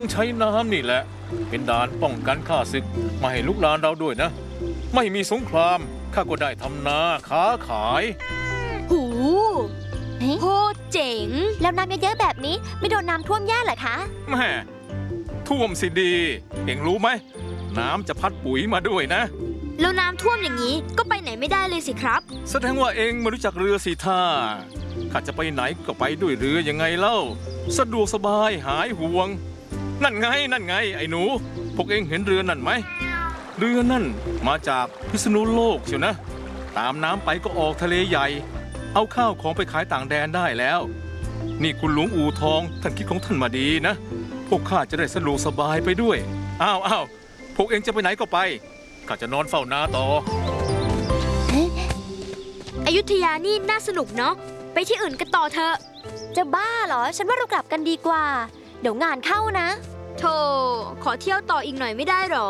ใช้น้ำนี่แหละเป็นด่านป้องกันข้าศึกไม่ให้ลุกลามเราด้วยนะ ไม่มีสงครามข้าก็ได้ทำนาค้าขายหูโคตรเจ๋งแล้วน้ำเยอะๆแบบนี้ไม่โดนน้ำท่วมแย่เหรอคะแม่ท่วมสิดีเอ็งรู้ไหมน้ำจะพัดปุ๋ยมาด้วยนะแล้วน้ำท่วมอย่างนี้ก็ไปไหนไม่ได้เลยสิครับแสดงว่าเอ็งไม่รู้จักเรือสิท่าข้าจะไปไหนก็ไปด้วยเรือยังไงเล่าสะดวกสบายหายห่วง นั่นไงไอ้หนูพวกเอ็งเห็นเรือนั่นไหมเรือนั่นมาจากพิษณุโลกเชียวนะตามน้ำไปก็ออกทะเลใหญ่เอาข้าวของไปขายต่างแดนได้แล้วนี่คุณหลวงอู่ทองท่านคิดของท่านมาดีนะพวกข้าจะได้สะดวกสบายไปด้วยอ้าวพวกเอ็งจะไปไหนก็ไปข้าจะนอนเฝ้านาต่ออยุธยานี่น่าสนุกเนาะไปที่อื่นกันต่อเถอะจะบ้าเหรอฉันว่าเรากลับกันดีกว่าเดี๋ยวงานเข้านะโธ่ขอเที่ยวต่ออีกหน่อยไม่ได้หรอ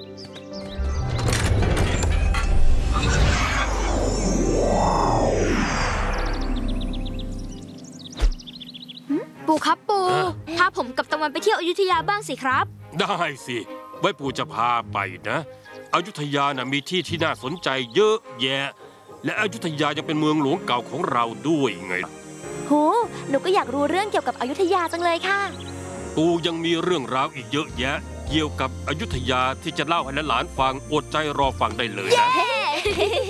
ปู่ครับปู่พาผมกับตะวันไปเที่ยวอยุธยาบ้างสิครับได้สิไว้ปู่จะพาไปนะอยุธยานะมีที่ที่น่าสนใจเยอะแยะและอยุธยายังเป็นเมืองหลวงเก่าของเราด้วยไงโหหนูก็อยากรู้เรื่องเกี่ยวกับอยุธยาจังเลยค่ะปู่ยังมีเรื่องราวอีกเยอะแยะเกี่ยวกับอยุธยาที่จะเล่าให้หลานๆฟังอดใจรอฟังได้เลยนะ